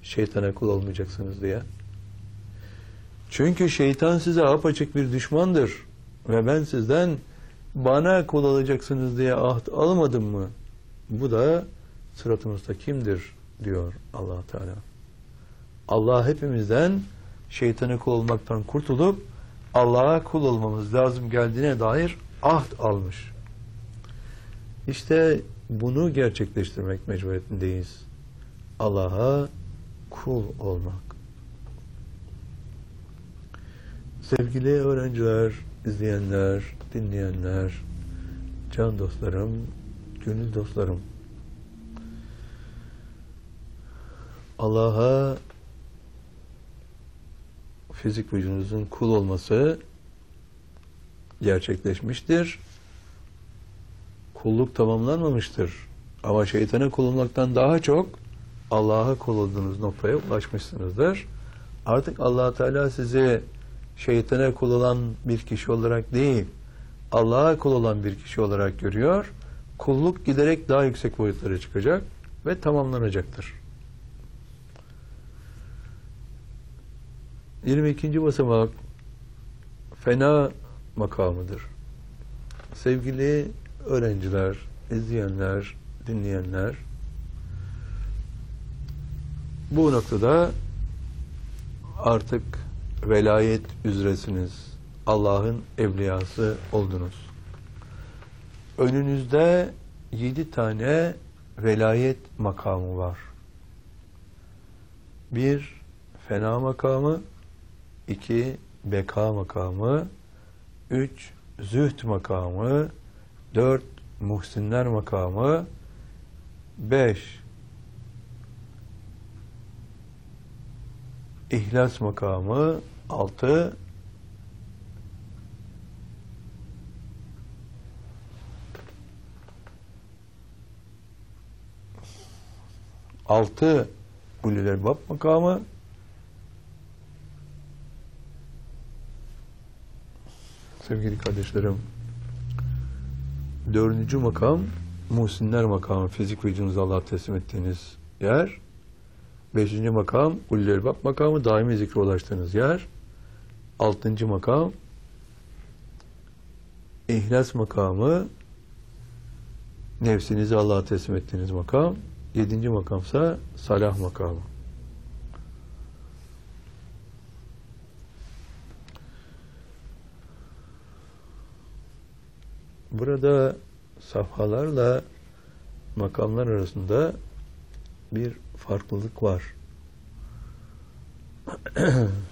şeytana kul olmayacaksınız diye. Çünkü şeytan size apaçık bir düşmandır ve ben sizden bana kul olacaksınız diye ahd almadım mı? Bu da sırat-ı müstakimdir diyor Allah Teala. Allah hepimizden şeytana kul olmaktan kurtulup Allah'a kul olmamız lazım geldiğine dair ahd almış. İşte bunu gerçekleştirmek mecburiyetindeyiz. Allah'a kul olmak. Sevgili öğrenciler, izleyenler, dinleyenler, can dostlarım, gönül dostlarım, Allah'a fizik vücudunuzun kul olması gerçekleşmiştir. Kulluk tamamlanmamıştır. Ama şeytana kul olmaktan daha çok Allah'a kul olduğunuz noktaya ulaşmışsınızdır. Artık Allah Teala sizi şeytana kul olan bir kişi olarak değil, Allah'a kul olan bir kişi olarak görüyor. Kulluk giderek daha yüksek boyutlara çıkacak ve tamamlanacaktır. 22. basamak fena makamıdır. Sevgili öğrenciler, izleyenler, dinleyenler, bu noktada artık velayet üzeresiniz. Allah'ın evliyası oldunuz. Önünüzde 7 tane velayet makamı var. 1 fena makamı, 2 beka makamı, 3 zühd makamı, 4 muhsinler makamı, 5 ihlas makamı, 6 ulul elbab makamı, 4. makam muhsinler makamı, fizik vücudunuzu Allah'a teslim ettiğiniz yer. 5. makam ulul elbab makamı, daimi zikre ulaştığınız yer. 6. makam ihlas makamı, nefsinizi Allah'a teslim ettiğiniz makam. 7. makamsa salah makamı. Burada safhalarla makamlar arasında bir farklılık var.